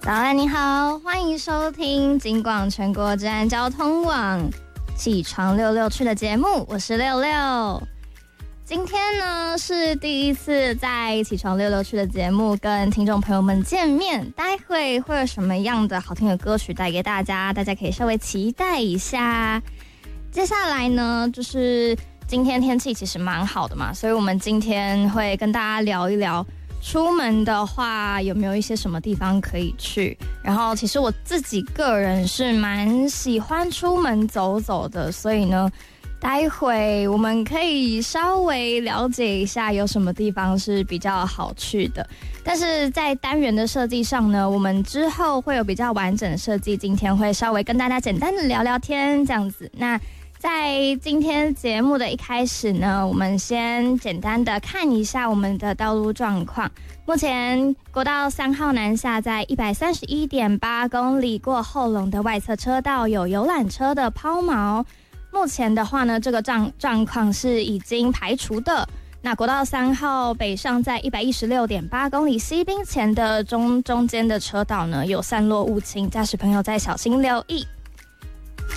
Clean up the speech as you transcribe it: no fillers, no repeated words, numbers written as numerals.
早安，你好，欢迎收听警广全国治安交通网起床六六去的节目，我是六六。今天呢是第一次在起床六六去的节目跟听众朋友们见面，待会会有什么样的好听的歌曲带给大家，大家可以稍微期待一下。接下来呢，就是今天天气其实蛮好的嘛，所以我们今天会跟大家聊一聊出门的话有没有一些什么地方可以去。然后其实我自己个人是蛮喜欢出门走走的，所以呢待会我们可以稍微了解一下有什么地方是比较好去的。但是在单元的设计上呢，我们之后会有比较完整的设计，今天会稍微跟大家简单的聊聊天这样子。那在今天节目的一开始呢，我们先简单的看一下我们的道路状况。目前国道3号南下在 131.8 公里过后龙的外侧车道有游览车的抛锚，目前的话呢，这个状况是已经排除的。那国道3号北上在 116.8 公里西滨前的中间的车道呢有散落物情，驾驶朋友再小心留意。